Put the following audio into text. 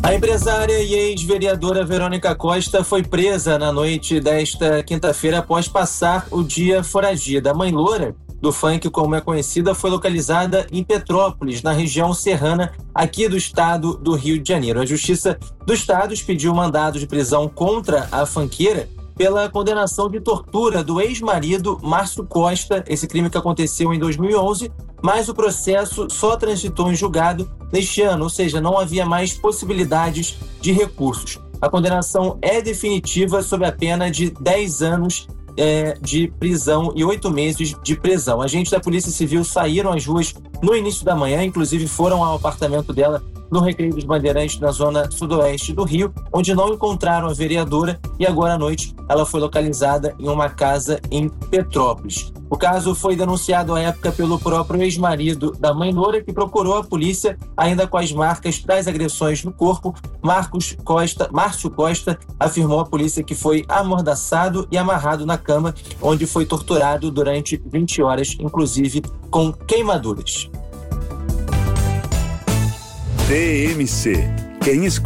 A empresária e ex-vereadora Verônica Costa foi presa na noite desta quinta-feira após passar o dia foragida. A Mãe Loura, do funk como é conhecida, foi localizada em Petrópolis, na região serrana aqui do estado do Rio de Janeiro. A Justiça do Estado expediu mandado de prisão contra a funkeira pela condenação de tortura do ex-marido Márcio Costa, esse crime que aconteceu em 2011, mas o processo só transitou em julgado neste ano, ou seja, não havia mais possibilidades de recursos. A condenação é definitiva sob a pena de 10 anos de prisão e 8 meses de prisão. Agentes da Polícia Civil saíram às ruas no início da manhã, inclusive foram ao apartamento dela no Recreio dos Bandeirantes, na zona sudoeste do Rio, onde não encontraram a vereadora e agora à noite ela foi localizada em uma casa em Petrópolis. O caso foi denunciado à época pelo próprio ex-marido da Mãe Loura, que procurou a polícia ainda com as marcas das agressões no corpo. Márcio Costa afirmou à polícia que foi amordaçado e amarrado na cama, onde foi torturado durante 20 horas, inclusive com queimaduras. TMC. Quem escuta